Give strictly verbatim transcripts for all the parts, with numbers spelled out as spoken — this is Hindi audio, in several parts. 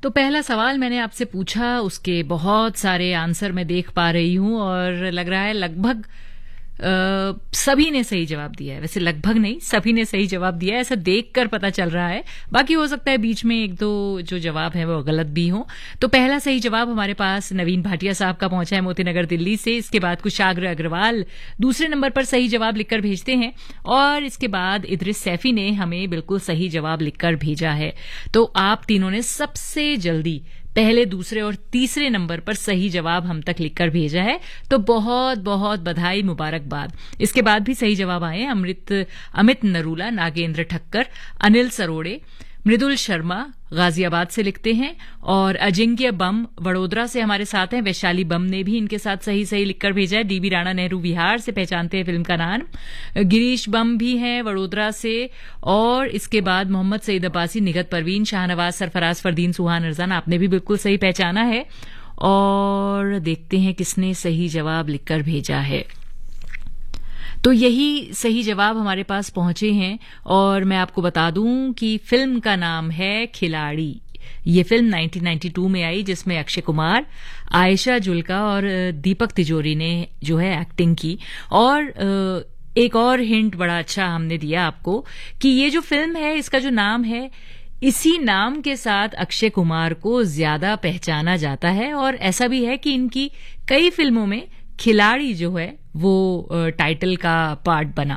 तो पहला सवाल मैंने आपसे पूछा, उसके बहुत सारे आंसर मैं देख पा रही हूं और लग रहा है लगभग आ, सभी ने सही जवाब दिया है। वैसे लगभग नहीं, सभी ने सही जवाब दिया है, ऐसा देखकर पता चल रहा है। बाकी हो सकता है बीच में एक दो जो जवाब है वो गलत भी हो। तो पहला सही जवाब हमारे पास नवीन भाटिया साहब का पहुंचा है मोतीनगर दिल्ली से। इसके बाद कुशाग्र अग्रवाल दूसरे नंबर पर सही जवाब लिखकर भेजते हैं और इसके बाद इद्रिस सैफी ने हमें बिल्कुल सही जवाब लिखकर भेजा है। तो आप तीनों ने सबसे जल्दी पहले, दूसरे और तीसरे नंबर पर सही जवाब हम तक लिखकर भेजा है, तो बहुत बहुत बधाई, मुबारकबाद। इसके बाद भी सही जवाब आए अमृत अमित नरूला, नागेंद्र ठक्कर, अनिल सरोड़े, मृदुल शर्मा गाजियाबाद से लिखते हैं और अजिंक्य बम वडोदरा से हमारे साथ हैं। वैशाली बम ने भी इनके साथ सही सही लिखकर भेजा है। डीबी राणा नेहरू विहार से पहचानते हैं फिल्म का नाम। गिरीश बम भी हैं वडोदरा से और इसके बाद मोहम्मद सईद अब्बासी, निगत परवीन, शाहनवाज सरफराज, फरदीन, सुहान अरजान, आपने भी बिल्कुल सही पहचाना है। और देखते हैं किसने सही जवाब लिखकर भेजा है। तो यही सही जवाब हमारे पास पहुंचे हैं और मैं आपको बता दूं कि फिल्म का नाम है खिलाड़ी। ये फिल्म नाइनटीन नाइंटी टू में आई जिसमें अक्षय कुमार, आयशा जुल्का और दीपक तिजोरी ने जो है एक्टिंग की। और एक और हिंट बड़ा अच्छा हमने दिया आपको कि ये जो फिल्म है इसका जो नाम है, इसी नाम के साथ अक्षय कुमार को ज्यादा पहचाना जाता है और ऐसा भी है कि इनकी कई फिल्मों में खिलाड़ी जो है वो टाइटल का पार्ट बना।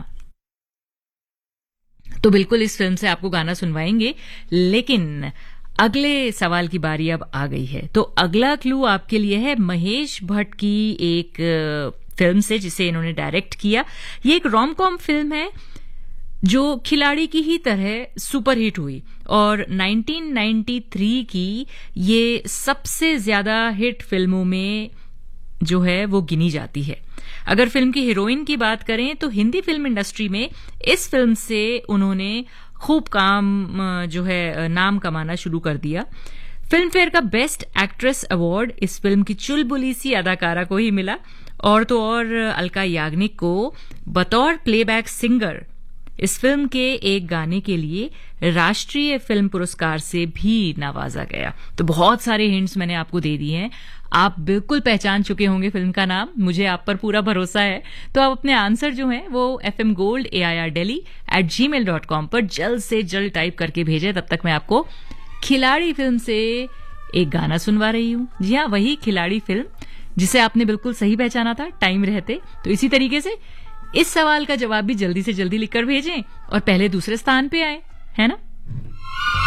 तो बिल्कुल इस फिल्म से आपको गाना सुनवाएंगे, लेकिन अगले सवाल की बारी अब आ गई है। तो अगला क्लू आपके लिए है महेश भट्ट की एक फिल्म से जिसे इन्होंने डायरेक्ट किया। ये एक रोम कॉम फिल्म है जो खिलाड़ी की ही तरह सुपरहिट हुई और नाइनटीन नाइंटी थ्री की ये सबसे ज्यादा हिट फिल्मों में जो है वो गिनी जाती है। अगर फिल्म की हीरोइन की बात करें तो हिंदी फिल्म इंडस्ट्री में इस फिल्म से उन्होंने खूब काम जो है नाम कमाना शुरू कर दिया। फिल्म फेयर का बेस्ट एक्ट्रेस अवार्ड इस फिल्म की चुलबुली सी अदाकारा को ही मिला और तो और अलका याग्निक को बतौर प्लेबैक सिंगर इस फिल्म के एक गाने के लिए राष्ट्रीय फिल्म पुरस्कार से भी नवाजा गया। तो बहुत सारे हिंट्स मैंने आपको दे दिए हैं, आप बिल्कुल पहचान चुके होंगे फिल्म का नाम, मुझे आप पर पूरा भरोसा है। तो आप अपने आंसर जो हैं वो F M gold A I R daily eight ji mail dot com पर जल्द से जल्द टाइप करके भेजें। तब तक मैं आपको खिलाड़ी फिल्म से एक गाना सुनवा रही हूं। जी हाँ, वही खिलाड़ी फिल्म जिसे आपने बिल्कुल सही पहचाना था टाइम रहते। तो इसी तरीके से इस सवाल का जवाब भी जल्दी से जल्दी लिखकर भेजें और पहले दूसरे स्थान पे आए, है ना।